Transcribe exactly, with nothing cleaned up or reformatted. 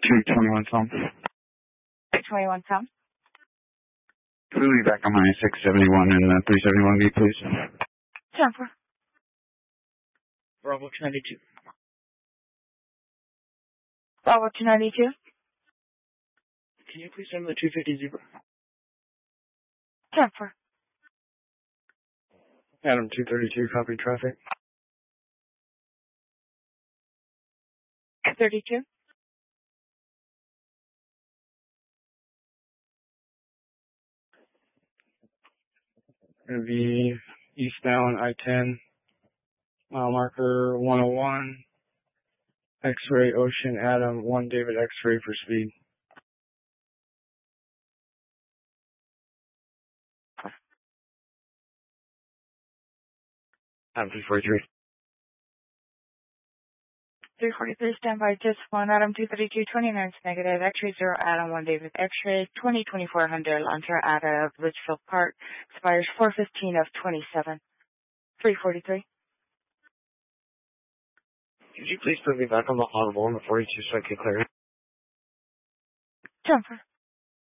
two twenty-one Tom. two twenty-one Tom. Can we be back on my six seventy-one and uh, three seventy-one V, please? ten four. Bravo two ninety-two. Bravo two ninety-two. Can you please send the two fifty Zebra? ten four. Adam two thirty-two, copy traffic. thirty-two. Gonna be eastbound I ten, mile marker one oh one, X-ray Ocean Adam, one David X-ray for speed. Adam three forty-three. three forty-three, standby, just one, Adam two thirty-two, twenty-nine, negative, X-ray zero, Adam one, David, X-ray, twenty twenty-four Hyundai Elantra out of Litchfield Park, expires four fifteen of twenty-seven, three forty-three. Could you please put me back on the audible on the forty-two so I can clear it? Jumper.